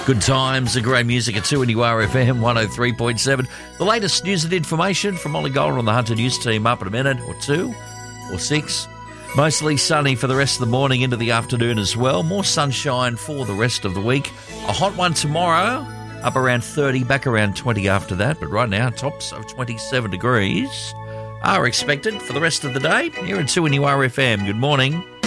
Good times and great music at 2 FM 103.7. The latest news and information from Ollie Gold on the Hunter News team up in a minute or two or six. Mostly sunny for the rest of the morning into the afternoon as well. More sunshine for the rest of the week. A hot one tomorrow, up around 30, back around 20 after that. But right now, tops of 27 degrees are expected for the rest of the day here at 2 FM. Good morning.